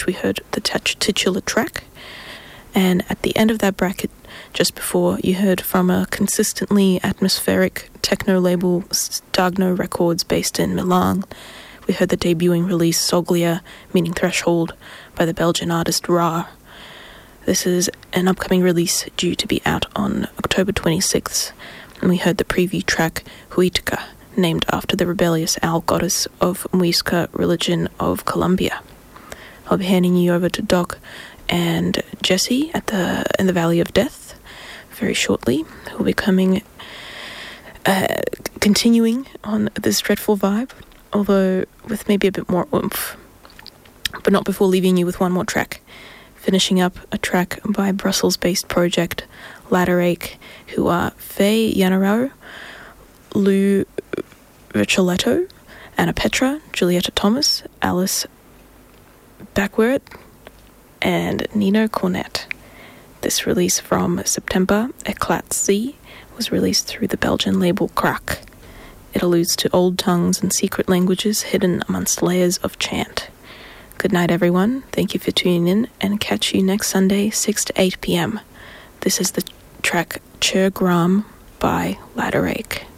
we heard the titular track. And at the end of that bracket, just before, you heard from a consistently atmospheric techno label, Stagno Records, based in Milan. We heard the debuting release Soglia, meaning threshold, by the Belgian artist Ra. This is an upcoming release due to be out on October 26th. And we heard the preview track Huitka, named after the rebellious owl goddess of Muisca religion of Colombia. I'll be handing you over to Doc and Jesse in the Valley of Death very shortly, who will be continuing on this dreadful vibe, although with maybe a bit more oomph. But not before leaving you with one more track. Finishing up a track by Brussels-based project Ladder Ache, who are Faye Yanarau, Lou Riccioletto, Anna Petra, Julietta Thomas, Alice Backward, and Nino Cornet. This release from September, Eclat C, was released through the Belgian label Crack. It alludes to old tongues and secret languages hidden amongst layers of chant. Good night, everyone. Thank you for tuning in, and catch you next Sunday, 6 to 8 p.m. This is the track Chur Gram by Ladder Ache.